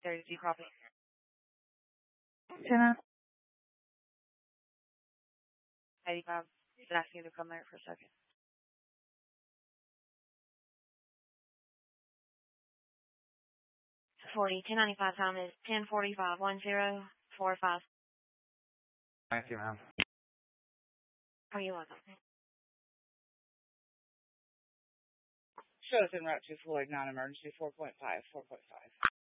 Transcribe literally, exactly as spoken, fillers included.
thirty-two, copy. Jenna? eighty-five. Just asking you to come there for a second. forty, ten ninety-five time is ten forty-five, one zero four five. Thank you, ma'am. Are you welcome? Shows en route to Floyd, non-emergency, four point five, four point five.